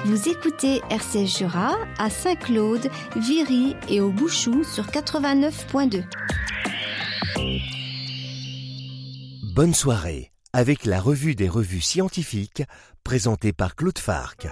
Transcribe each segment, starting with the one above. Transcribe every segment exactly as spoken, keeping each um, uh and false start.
Vous écoutez R C S Jura à Saint-Claude, Viry et au Bouchou sur quatre-vingt-neuf point deux. Bonne soirée avec la revue des revues scientifiques présentée par Claude Farc.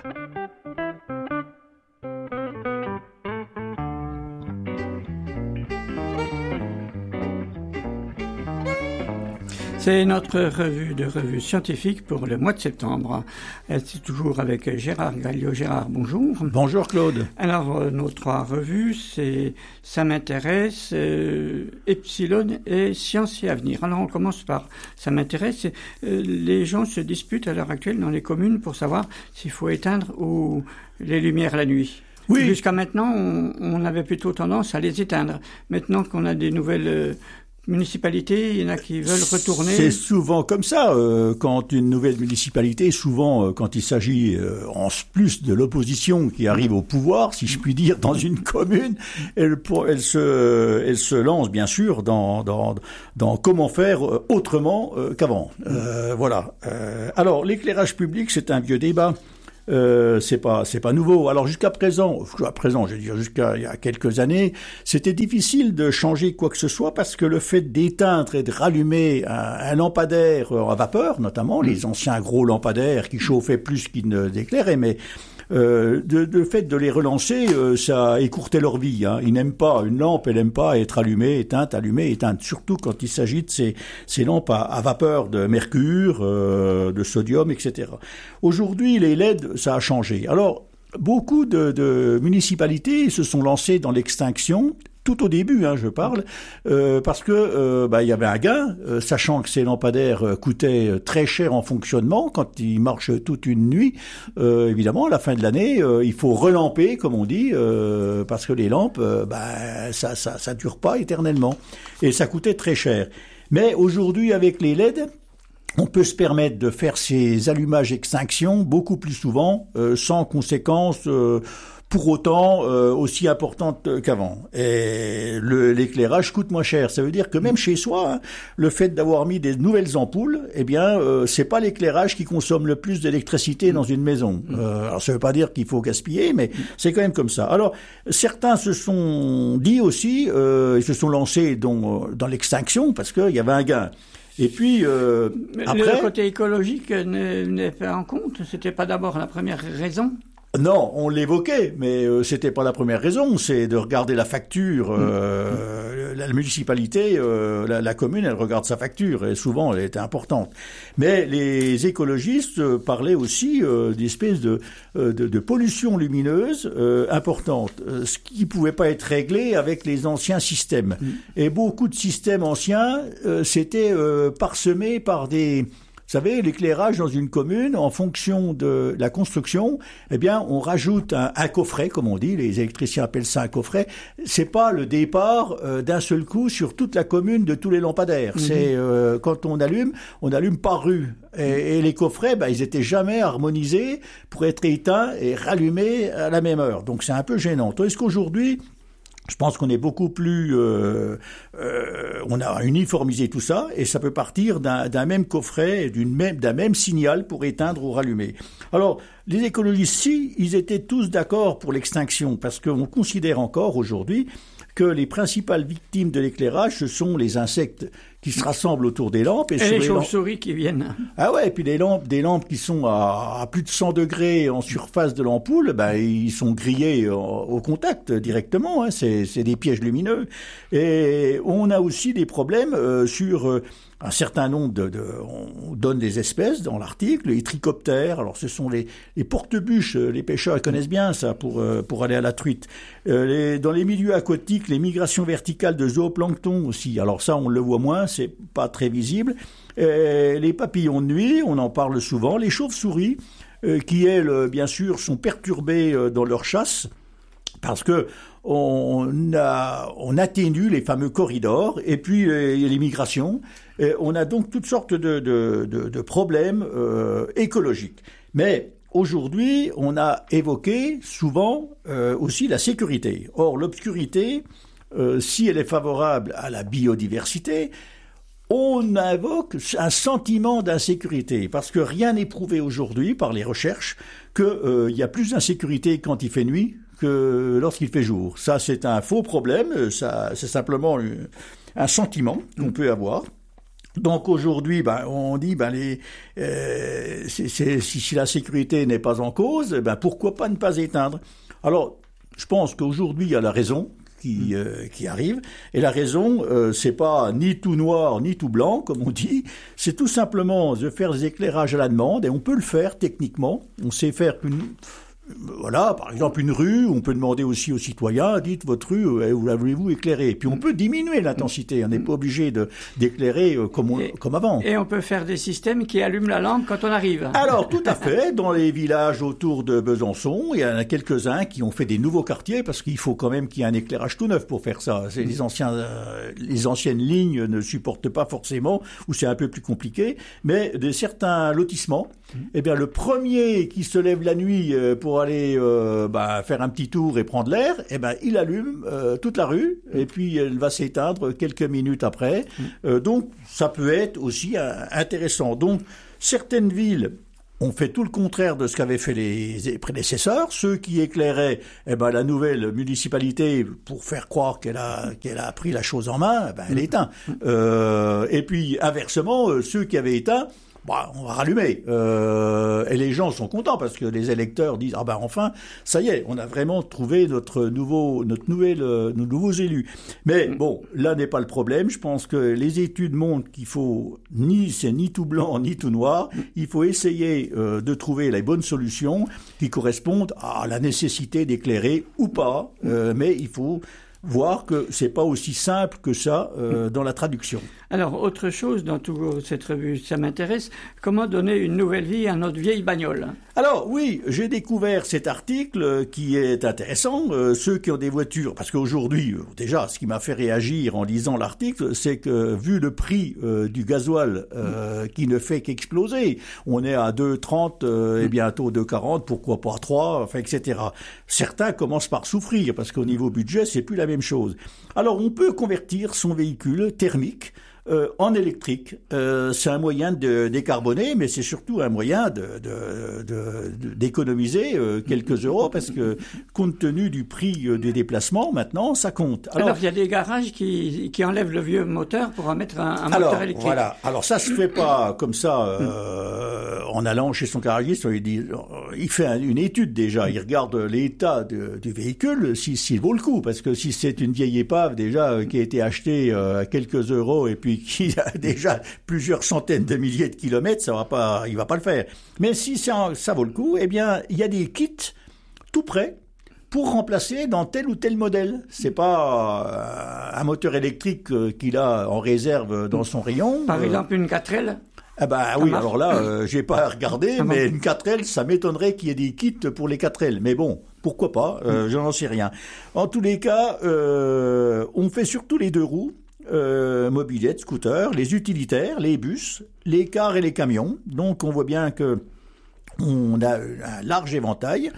C'est notre revue de revue scientifique pour le mois de septembre. C'est toujours avec Gérard Galliot. Gérard, bonjour. Bonjour Claude. Alors, nos trois revues, c'est Ça m'intéresse, euh, Epsilon et Science et Avenir. Alors, on commence par Ça m'intéresse. Euh, les gens se disputent à l'heure actuelle dans les communes pour savoir s'il faut éteindre ou les lumières la nuit. Oui. Jusqu'à maintenant, on, on avait plutôt tendance à les éteindre. Maintenant qu'on a des nouvelles... Euh, municipalité, il y en a qui veulent retourner. C'est souvent comme ça. Euh, quand une nouvelle municipalité, souvent euh, quand il s'agit euh, en plus de l'opposition qui arrive au pouvoir, si je puis dire, dans une commune, elle, elle, se, elle se lance bien sûr dans, dans, dans comment faire autrement euh, qu'avant. Euh, voilà. Euh, alors, l'éclairage public, c'est un vieux débat. Euh, c'est pas c'est pas nouveau. Alors jusqu'à présent, jusqu'à présent, je veux dire jusqu'à il y a quelques années, c'était difficile de changer quoi que ce soit parce que le fait d'éteindre et de rallumer un, un lampadaire à vapeur, notamment les anciens gros lampadaires qui chauffaient plus qu'ils ne d'éclairaient, mais Euh, de, de fait de les relancer, euh, ça écourtait leur vie. Hein. Ils n'aiment pas une lampe, elle n'aime pas être allumée, éteinte, allumée, éteinte. Surtout quand il s'agit de ces, ces lampes à, à vapeur de mercure, euh, de sodium, et cetera. Aujourd'hui, les L E D, ça a changé. Alors, beaucoup de, de municipalités se sont lancées dans l'extinction. Tout au début, hein, je parle, euh, parce que euh, bah, il y avait un gain, euh, sachant que ces lampadaires euh, coûtaient très cher en fonctionnement quand ils marchent toute une nuit. Euh, évidemment, à la fin de l'année, euh, il faut relamper, comme on dit, euh, parce que les lampes, euh, bah, ça, ça, ça dure pas éternellement, et ça coûtait très cher. Mais aujourd'hui, avec les L E D, on peut se permettre de faire ces allumages extinction beaucoup plus souvent, euh, sans conséquences. Euh, pour autant euh, aussi importante qu'avant. Et le, l'éclairage coûte moins cher. Ça veut dire que même chez soi, hein, le fait d'avoir mis des nouvelles ampoules, eh bien, euh, c'est pas l'éclairage qui consomme le plus d'électricité dans une maison. Euh, alors ça veut pas dire qu'il faut gaspiller, mais c'est quand même comme ça. Alors certains se sont dit aussi, euh, ils se sont lancés dans, dans l'extinction parce qu'il y avait un gain. Et puis euh, après, le côté écologique n'est, n'est pas en compte. C'était pas d'abord la première raison. Non, on l'évoquait, mais euh, c'était pas la première raison. C'est de regarder la facture. Euh, la municipalité, euh, la, la commune, elle regarde sa facture et souvent elle était importante. Mais les écologistes euh, parlaient aussi euh, d'espèces de, euh, de, de pollution lumineuse euh, importante, euh, ce qui pouvait pas être réglé avec les anciens systèmes. Mm. Et beaucoup de systèmes anciens, euh, c'était euh, parsemé par des... Vous savez, l'éclairage dans une commune, en fonction de la construction, eh bien, on rajoute un, un coffret, comme on dit, les électriciens appellent ça un coffret. C'est pas le départ euh, d'un seul coup sur toute la commune de tous les lampadaires. Mmh. C'est euh, quand on allume, on allume par rue. Et, et les coffrets, bah, ils étaient jamais harmonisés pour être éteints et rallumés à la même heure. Donc c'est un peu gênant. Tandis qu'aujourd'hui, je pense qu'on est beaucoup plus, euh, euh, on a uniformisé tout ça et ça peut partir d'un, d'un même coffret, d'une même, d'un même signal pour éteindre ou rallumer. Alors, les écologistes, si, ils étaient tous d'accord pour l'extinction parce qu'on considère encore aujourd'hui que les principales victimes de l'éclairage, ce sont les insectes qui se rassemblent autour des lampes. Et, et sur les, les chauves-souris lampes... qui viennent. Ah ouais, et puis les lampes, des lampes qui sont à, à plus de cent degrés en surface de l'ampoule, ben ils sont grillés au, au contact directement. Hein, c'est, c'est des pièges lumineux. Et on a aussi des problèmes euh, sur euh, un certain nombre de, de... On donne des espèces dans l'article, les trichoptères. Alors ce sont les, les porte-bûches. Les pêcheurs ils connaissent bien ça pour euh, pour aller à la truite. Euh, les, dans les milieux aquatiques, les migrations verticales de zooplancton aussi. Alors ça, on le voit moins. C'est pas très visible. Euh, les papillons de nuit, on en parle souvent. Les chauves-souris, euh, qui elles, bien sûr, sont perturbées euh, dans leur chasse parce que on a on atténue les fameux corridors et puis euh, les migrations. Et on a donc toutes sortes de de, de, de problèmes euh, écologiques. Mais aujourd'hui, on a évoqué souvent euh, aussi la sécurité. Or, l'obscurité, euh, si elle est favorable à la biodiversité, on invoque un sentiment d'insécurité, parce que rien n'est prouvé aujourd'hui par les recherches qu'il euh, y a plus d'insécurité quand il fait nuit que lorsqu'il fait jour. Ça, c'est un faux problème, ça, c'est simplement un sentiment qu'on peut avoir. Donc aujourd'hui, ben, on dit, ben, les, euh, c'est, c'est, si, si la sécurité n'est pas en cause, ben, pourquoi pas ne pas éteindre? Alors, je pense qu'aujourd'hui, il y a la raison qui, euh, qui arrive, et la raison, euh, c'est pas ni tout noir ni tout blanc, comme on dit, c'est tout simplement de faire des éclairages à la demande, et on peut le faire techniquement. On sait faire une... Voilà, par exemple, une rue, on peut demander aussi aux citoyens, dites votre rue, où la voulez-vous éclairer? Et puis on peut diminuer l'intensité, on n'est pas obligé de, d'éclairer comme, on, et, comme avant. Et on peut faire des systèmes qui allument la lampe quand on arrive. Alors, tout à fait, dans les villages autour de Besançon, il y en a quelques-uns qui ont fait des nouveaux quartiers, parce qu'il faut quand même qu'il y ait un éclairage tout neuf pour faire ça. C'est les, anciens, euh, les anciennes lignes ne supportent pas forcément, ou c'est un peu plus compliqué, mais de certains lotissements, eh bien, le premier qui se lève la nuit pour aller euh, bah, faire un petit tour et prendre l'air, eh ben, il allume euh, toute la rue, et puis elle va s'éteindre quelques minutes après. Euh, donc, ça peut être aussi euh, intéressant. Donc, certaines villes ont fait tout le contraire de ce qu'avaient fait les prédécesseurs. Ceux qui éclairaient, eh ben, la nouvelle municipalité, pour faire croire qu'elle a, qu'elle a pris la chose en main, eh ben, elle éteint. Euh, et puis, inversement, ceux qui avaient éteint, bah, on va rallumer. Euh, et les gens sont contents parce que les électeurs disent ah ben enfin ça y est, on a vraiment trouvé notre nouveau notre nouvelle euh, nos nouveaux élus. Mais bon, là n'est pas le problème. Je pense que les études montrent qu'il faut ni c'est ni tout blanc ni tout noir. Il faut essayer euh, de trouver les bonnes solutions qui correspondent à la nécessité d'éclairer ou pas. Euh, mais il faut voir que c'est pas aussi simple que ça euh, dans la traduction. Alors, autre chose dans toute cette revue, ça m'intéresse, comment donner une nouvelle vie à notre vieille bagnole? Alors, oui, j'ai découvert cet article qui est intéressant. Euh, ceux qui ont des voitures, parce qu'aujourd'hui, euh, déjà, ce qui m'a fait réagir en lisant l'article, c'est que vu le prix euh, du gasoil euh, qui ne fait qu'exploser, on est à deux virgule trente euh, et bientôt deux virgule quarante, pourquoi pas trois, enfin, et cetera. Certains commencent par souffrir, parce qu'au niveau budget, c'est plus la même chose. Alors, on peut convertir son véhicule thermique Euh, en électrique. Euh, c'est un moyen de décarboner, mais c'est surtout un moyen de, de, de, de, d'économiser euh, quelques euros, parce que compte tenu du prix euh, des déplacements, maintenant, ça compte. Alors, Alors il y a des garages qui, qui enlèvent le vieux moteur pour en mettre un, un alors, moteur électrique. Voilà. Alors ça se fait pas comme ça euh, en allant chez son garagiste. Il, dit, il fait un, une étude déjà. Il regarde l'état de, du véhicule, si, s'il vaut le coup, parce que si c'est une vieille épave déjà euh, qui a été achetée euh, à quelques euros et puis qui a déjà plusieurs centaines de milliers de kilomètres, ça va pas, il va pas le faire. Mais si ça, ça vaut le coup, eh bien, il y a des kits tout prêts pour remplacer dans tel ou tel modèle. C'est pas euh, un moteur électrique euh, qu'il a en réserve dans son rayon. Par euh, exemple, une quatre L. Ah ben oui, marche. Alors là, euh, j'ai pas regardé, ah mais bon. Une quatre L, ça m'étonnerait qu'il y ait des kits pour les quatre L. Mais bon, pourquoi pas, euh, mmh. je n'en sais rien. En tous les cas, euh, on fait surtout les deux roues. Euh, mobylettes, scooters, les utilitaires, les bus, les cars et les camions. Donc on voit bien que on a un large éventail,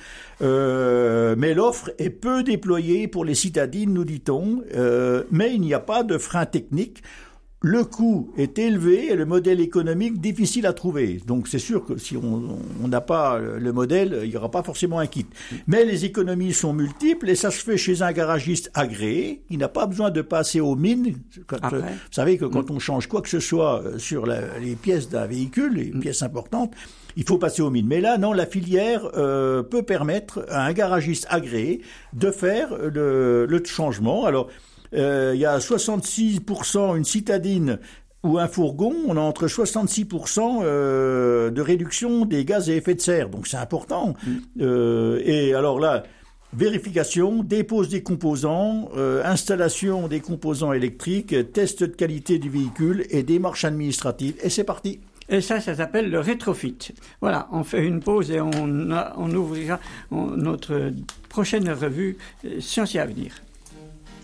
euh, mais l'offre est peu déployée pour les citadines, nous dit-on, euh, mais il n'y a pas de frein technique. Le coût est élevé et le modèle économique difficile à trouver. Donc c'est sûr que si on n'a pas le modèle, il n'y aura pas forcément un kit. Mais les économies sont multiples et ça se fait chez un garagiste agréé. Il n'a pas besoin de passer aux mines. Quand, euh, vous savez que quand mmh. on change quoi que ce soit sur la, les pièces d'un véhicule, les mmh. pièces importantes, il faut passer aux mines. Mais là, non, la filière euh, peut permettre à un garagiste agréé de faire le, le changement. Alors, il euh, y a soixante-six pour cent une citadine ou un fourgon, on a entre soixante-six pour cent euh, de réduction des gaz à effet de serre. Donc c'est important. Mmh. Euh, et alors là, vérification, dépose des composants, euh, installation des composants électriques, test de qualité du véhicule et démarche administrative. Et c'est parti. Et ça, ça s'appelle le rétrofit. Voilà, on fait une pause et on, on ouvrira on, notre prochaine revue Sciences et Avenir.